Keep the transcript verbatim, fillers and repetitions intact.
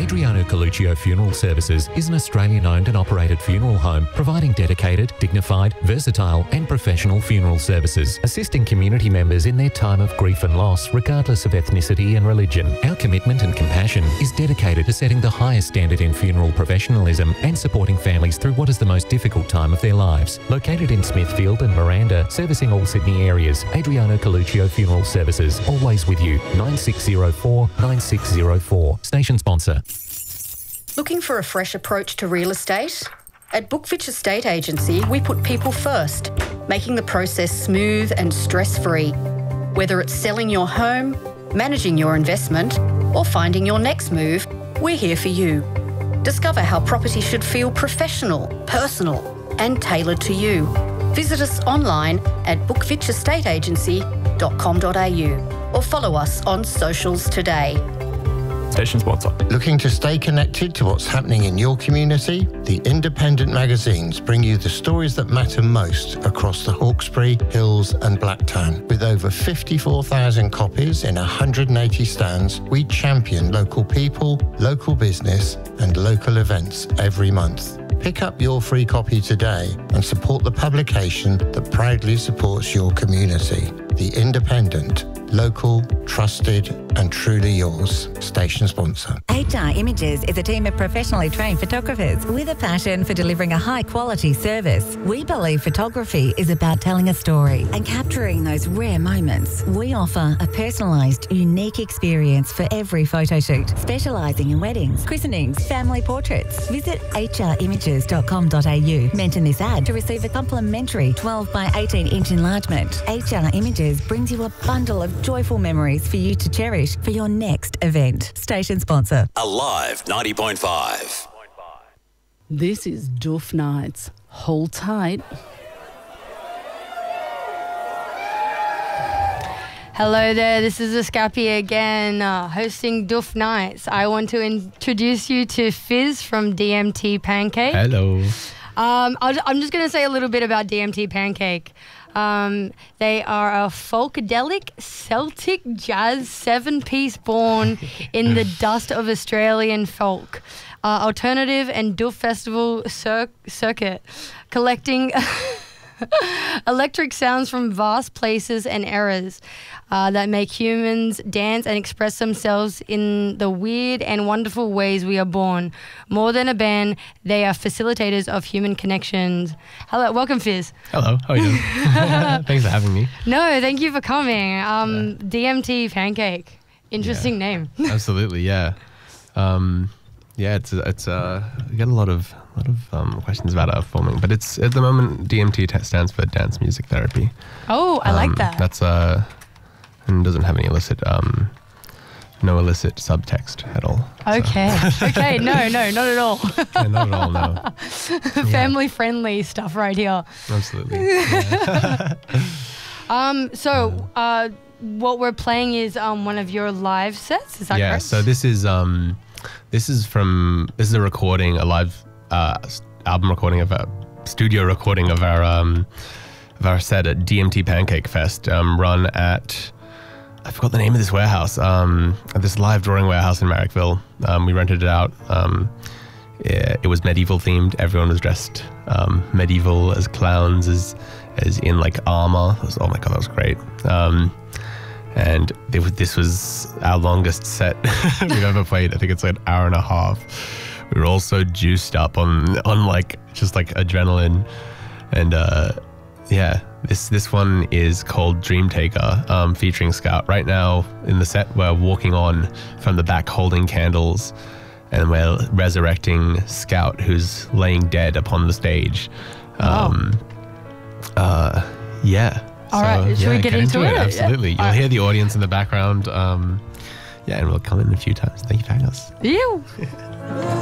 Adriano Coluccio Funeral Services is an Australian-owned and operated funeral home providing dedicated, dignified, versatile and professional funeral services, assisting community members in their time of grief and loss regardless of ethnicity and religion. Our commitment and compassion is dedicated to setting the highest standard in funeral professionalism and supporting families through what is the most difficult time of their lives. Located in Smithfield and Miranda, servicing all Sydney areas, Adriano Coluccio Funeral Services, always with you. nine six zero four, nine six zero four. Station sponsor. Looking for a fresh approach to real estate? At Bookfitch Estate Agency, we put people first, making the process smooth and stress-free. Whether it's selling your home, managing your investment, or finding your next move, we're here for you. Discover how property should feel professional, personal, and tailored to you. Visit us online at bookfitch estate agency dot com dot a u or follow us on socials today. Station sponsor. Looking to stay connected to what's happening in your community? The Independent magazines bring you the stories that matter most across the Hawkesbury, Hills and Blacktown. With over fifty-four thousand copies in one hundred eighty stands, we champion local people, local business and local events every month. Pick up your free copy today and support the publication that proudly supports your community. The Independent. Local, trusted and truly yours. Station sponsor. H R Images is a team of professionally trained photographers with a passion for delivering a high-quality service. We believe photography is about telling a story and capturing those rare moments. We offer a personalised, unique experience for every photo shoot, specialising in weddings, christenings, family portraits. Visit h r images dot com dot a u. Mention this ad to receive a complimentary twelve by eighteen inch enlargement. H R Images brings you a bundle of joyful memories for you to cherish for your next event. Station sponsor. Alive ninety point five. This is Doof Nights. Hold tight. Hello there, this is Escapi again, uh, hosting Doof Nights. I want to introduce you to Fizz from D M T Pancake. Hello. Um, I'll, I'm just going to say a little bit about D M T Pancake. Um, they are a folkadelic Celtic jazz seven-piece born in the dust of Australian folk, uh, alternative and doof festival cir- circuit, collecting electric sounds from vast places and eras uh, that make humans dance and express themselves in the weird and wonderful ways we are born. More than a band, they are facilitators of human connections. Hello, welcome Fizz. Hello, how are you doing? Thanks for having me. No, thank you for coming. Um, yeah. D M T Pancake, interesting yeah. name. Absolutely, yeah. Um, yeah, it's it's uh, we get a lot of a lot of um, questions about our forming, but it's at the moment D M T t- stands for Dance Music Therapy. Oh, I um, like that. That's uh, and doesn't have any illicit um, no illicit subtext at all. Okay, so. okay, no, no, not at all. yeah, not at all, no. Family friendly stuff right here. Absolutely. Yeah. um, so uh, what we're playing is um one of your live sets. Is that yeah, correct? so this is um. This is from, this is a recording, a live uh, album recording of a studio recording of our um, of our set at D M T Pancake Fest, um, run at, I forgot the name of this warehouse, um, at this live drawing warehouse in Marrickville. Um, we rented it out. Um, it, it was medieval themed. Everyone was dressed um, medieval as clowns, as as in like armor. It was, oh my God, that was great. Um, And it, this was our longest set we've ever played. I think it's like an hour and a half. We were all so juiced up on on like just like adrenaline, and uh, yeah, this this one is called Dream Taker, um, featuring Scout. Right now in the set, we're walking on from the back, holding candles, and we're resurrecting Scout, who's laying dead upon the stage. Um, wow. uh, yeah. All so, right, should yeah, we get, get into, into it? it? Absolutely. Yeah. You'll All hear right. the audience in the background. Um, yeah, and we'll come in a few times. Thank you for having us. You.